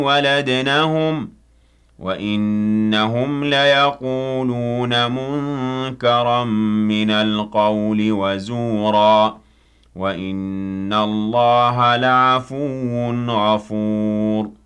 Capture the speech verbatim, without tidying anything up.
وَلَدْنَهُمْ وَإِنَّهُمْ لَيَقُولُونَ مُنكَرًا مِنَ الْقَوْلِ وَزُورًا وَإِنَّ اللَّهَ لَعَفُوٌّ غَفُورٌ